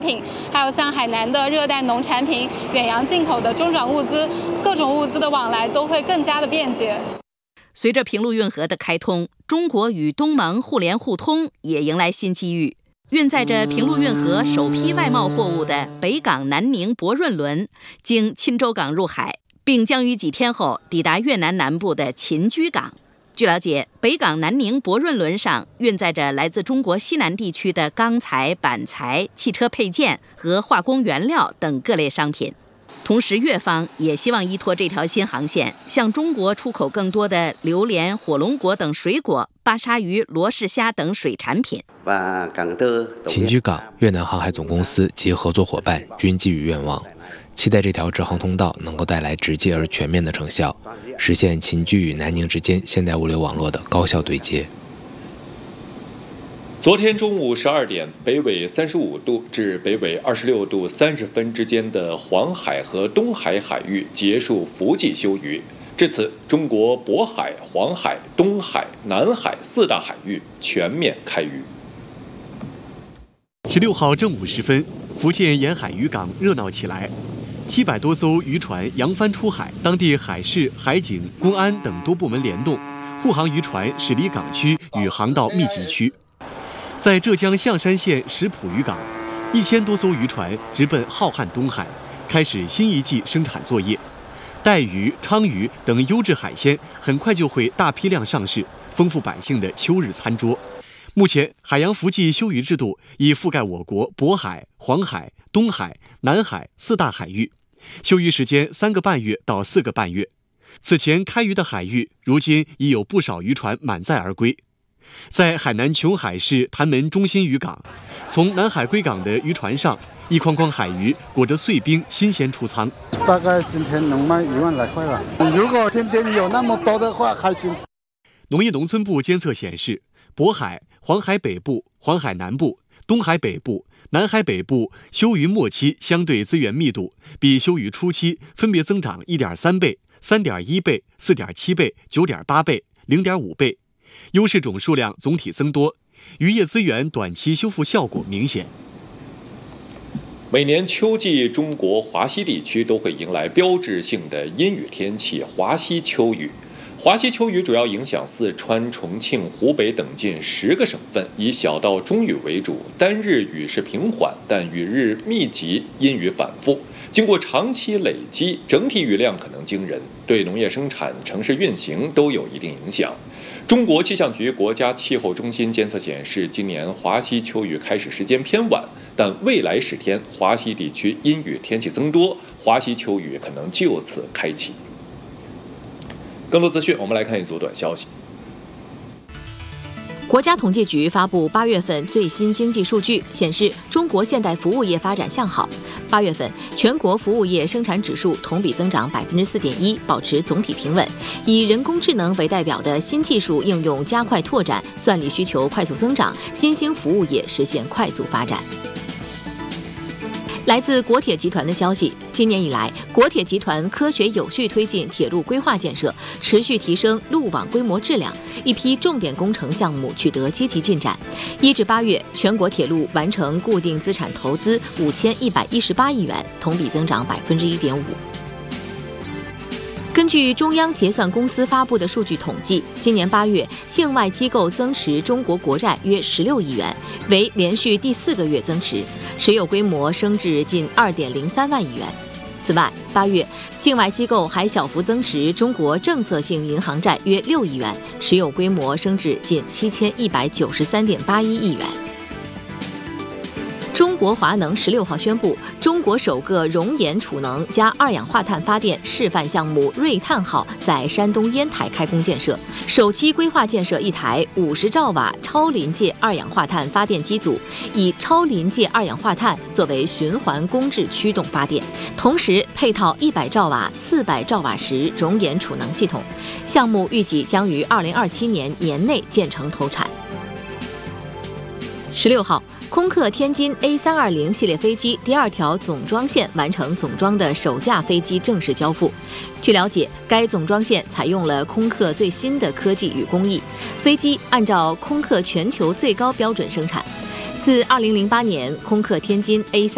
品，还有像海南的热带农产品、远洋进口的中转物资，各种物资的往来都会更加的便捷。 随着平陆运河的开通，中国与东盟互联互通也迎来新机遇。运载着平陆运河首批外贸货物的北港南宁博润轮经钦州港入海，并将于几天后抵达越南南部的秦居港。据了解，北港南宁博润轮上运载着来自中国西南地区的钢材、板材、汽车配件和化工原料等各类商品。同时，越方也希望依托这条新航线，向中国出口更多的榴莲、火龙果等水果、巴沙鱼、罗氏虾等水产品。 秦居港、越南航海总公司及合作伙伴均寄予愿望，期待这条直航通道能够带来直接而全面的成效，实现秦居与南宁之间现代物流网络的高效对接。 昨天中午12点，北纬35度至北纬26度30分之间的黄海和东海海域结束伏季休渔。至此，中国渤海、黄海、东海、南海4大海域全面开渔。 16号正午时分，福建沿海渔港热闹起来，700多艘渔船扬帆出海，当地海事、海警、公安等多部门联动，护航渔船驶离港区与航道密集区。在浙江象山县石浦渔港，1000多艘渔船直奔浩瀚东海，开始新一季生产作业。带鱼、鲳鱼等优质海鲜很快就会大批量上市，丰富百姓的秋日餐桌。目前，海洋伏季休渔制度已覆盖我国渤海、黄海、东海、南海4大海域，休渔时间3个半月到4个半月。此前开渔的海域，如今已有不少渔船满载而归。在海南琼海市潭门中心渔港，从南海归港的渔船上，一筐筐海鱼裹着碎冰，新鲜出舱。 大概今天能卖1万来块吧。如果天天有那么多的话，开心。 农业农村部监测显示，渤海、黄海北部、黄海南部、东海北部、南海北部休渔末期相对资源密度比休渔初期分别增长 1.3 倍、3.1倍、4.7倍、9.8倍、0.5倍。优势种数量总体增多，渔业资源短期修复效果明显。 每年秋季，中国华西地区都会迎来标志性的阴雨天气——华西秋雨。华西秋雨主要影响四川、重庆、湖北等近10个省份，以小到中雨为主，单日雨势平缓，但雨日密集，阴雨反复。经过长期累积，整体雨量可能惊人，对农业生产、城市运行都有一定影响。中国气象局国家气候中心监测显示，今年华西秋雨开始时间偏晚，但未来10天，华西地区阴雨天气增多，华西秋雨可能就此开启。更多资讯，我们来看一组短消息。 国家统计局发布8月份最新经济数据，显示中国现代服务业发展向好。8月份，全国服务业生产指数同比增长 4.1%， 保持总体平稳。以人工智能为代表的新技术应用加快拓展，算力需求快速增长，新兴服务业实现快速发展。来自国铁集团的消息，今年以来，国铁集团科学有序推进铁路规划建设，持续提升路网规模质量，一批重点工程项目取得积极进展。1至8月，全国铁路完成固定资产投资5118亿元，同比增长 1.5%。根据中央结算公司发布的数据统计，今年8月，境外机构增持中国国债约16亿元，为连续第4个月增持，持有规模升至近2.03万亿元。此外，8月，境外机构还小幅增持中国政策性银行债约6亿元，持有规模升至近7193.81亿元。中国华能16号宣布，中国首个熔岩储能加二氧化碳发电示范项目“瑞碳号”在山东烟台开工建设，首期规划建设一台50兆瓦超临界二氧化碳发电机组，以超临界二氧化碳作为循环公制驱动发电，同时配套100兆瓦、400兆瓦时熔岩储能系统。项目预计将于2027年年内建成投产。16号。空客天津 A320 系列飞机第2条总装线完成总装的首架飞机正式交付。据了解，该总装线采用了空客最新的科技与工艺，飞机按照空客全球最高标准生产。自2008年空客天津 A3